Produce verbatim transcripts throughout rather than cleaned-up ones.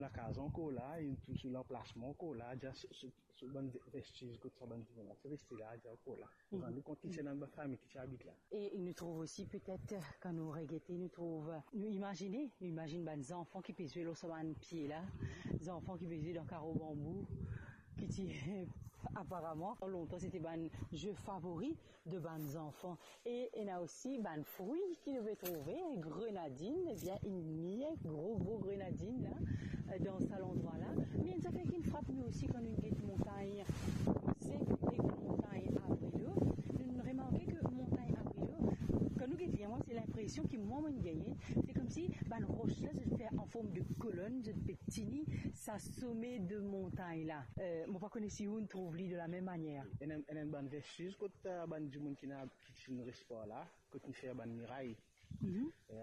La case encore là, et tout sur l'emplacement encore là, déjà ce bon vestige que ça bon là, c'est resté là, déjà encore là. Nous nous compte qui c'est dans ma famille qui habite là. Et il nous trouve aussi peut-être quand nous regrettons, nous trouve, nous imaginez, nous imaginons des enfants qui peuvent jouer là sur un pied là, des enfants qui peuvent jouer dans carreau bambou. Qui apparemment longtemps c'était un jeu favori de bons enfants et il y a aussi un fruit qui devait trouver grenadine et bien il y a gros gros grenadine là dans cet endroit là mais ça fait qu'il frappe nous aussi quand une guette montagne c'est les montagnes à Brilo nous remarquons que montagne à Brilo quand nous guettons moi c'est l'impression qui moi me gagne c'est comme si une roche là se fait en forme de colonne de petit ça sommet de montagne là euh, moi pas connais si on trouve lui de la même manière et un un ban vestige quand ban du monde qui n'a qui ne reste pas là quand il fait ban miraille et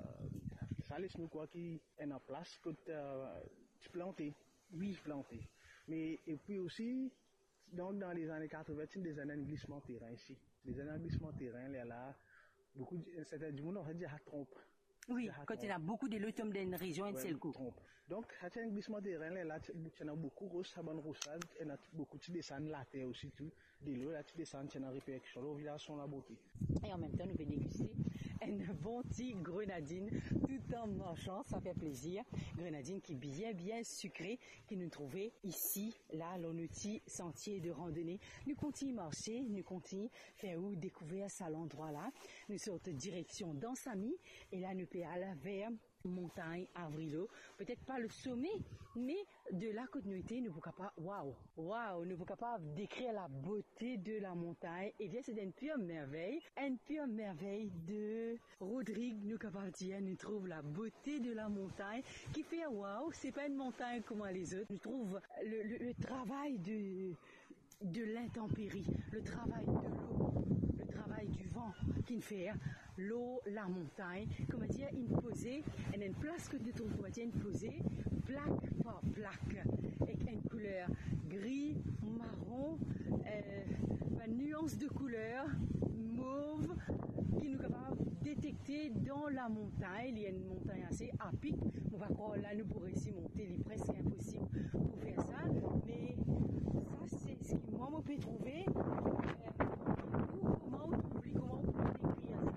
ça laisse nous quoi qui est en place quand tu planter oui planter mais et puis aussi donc dans les années quatre-vingts des années de glissement de terrain ici les années de glissement de terrain là là beaucoup c'était du monde aurait dit à trompe. Oui, quand il y a beaucoup de l'automne dans une région, ouais, c'est le coup. Donc, il y a un glissement de terrain, là, il y a beaucoup de sabane roussade, il y a beaucoup de descentes, la terre aussi, tout, de l'eau, là, tu descends, il y a une répercussion, le village sont la beauté. Et en même temps, nous pouvons déguster une bonne petite grenadine, tout en marchant, ça fait plaisir. Grenadine qui est bien, bien sucrée, qui nous trouvait ici, là, dans notre petit sentier de randonnée. Nous continuons à marcher, nous continuons à faire où découvrir cet endroit-là. Nous sortons direction dans Samy, et là, nous à la vers montagne Avrilo, peut-être pas le sommet, mais de là que nous étions, nous ne pouvons pas, waouh, waouh, nous ne pouvons pas décrire la beauté de la montagne. Et bien, c'est une pure merveille, une pure merveille de Rodrigue, nous capables de dire, nous trouve la beauté de la montagne qui fait waouh, c'est pas une montagne comme les autres. Nous trouve le, le, le travail de, de l'intempérie, le travail de l'eau, le travail du vent qui fait l'eau, la montagne, comment dire, une posée, et une place que nous trouvons, comment dire, une posée, plaque par plaque, avec une couleur gris, marron, euh, une nuance de couleur, mauve, qui nous est capable de détecter dans la montagne. Il y a une montagne assez à pic, on va croire là, nous pourrions ici monter, il est presque impossible pour faire ça, mais ça, c'est ce qui, moi, me peut trouver, euh, comment on trouve, comment on peut décrire ça.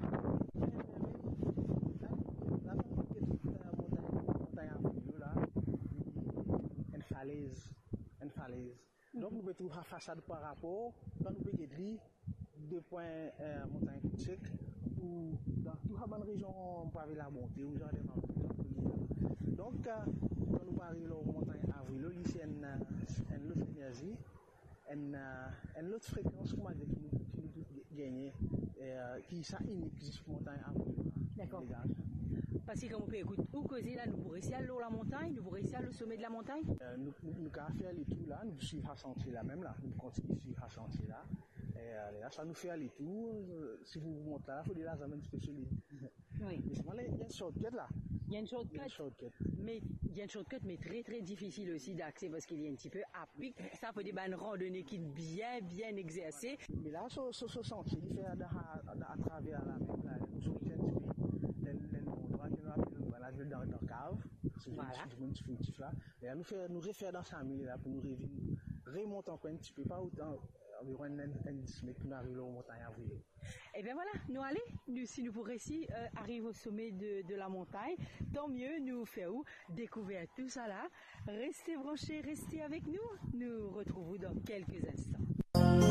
Une falaise, une falaise. Donc nous pouvons trouver la façade par rapport, quand nous pouvons dire deux points euh, montagne sec ou dans toute la bonne région on peut avoir la montée ou genre des donc euh, quand nous parlons de montagne Avrilo, ici une une autre énergie, une une autre fréquence comment dire qui nous qui nous gagner euh, qui ça unique juste montagne Avrilo. D'accord. Parce que comme on peut écouter, où causer là, nous pourrions réussir à la montagne, nous pourrions réussir au sommet de la montagne. Euh, nous nous avons fait les tours là, nous suivons à sentier là même là, nous continuons à suivre à sentier là. Et euh, là, ça nous fait aller tours. Euh, si vous montez là, il faut dire là, ça mène spécial. Oui. Mais il y a une shortcut là. Il y a une shortcut, mais il y a une shortcut, mais très très difficile aussi d'accès parce qu'il y a un petit peu à pic. Ça faut des une randonnée qui est bien bien exercée. Mais là, ce ce sentier, il fait à, à, à travers la même là, nous sommes un petit peu l'endroit qui nous appelle voilà, je vais dans dans cave. C'est voilà. Un petit peu là. Et là, nous fait nous refaire dans sa mille là pour nous remonter encore un petit peu, pas autant. Environ dix mètres pour arriver au montagne Avrilo. Et bien voilà, nous allons, nous, si nous pourrons ici euh, arriver au sommet de, de la montagne, tant mieux, nous faisons découvrir tout ça là. Restez branchés, restez avec nous, nous retrouvons dans quelques instants.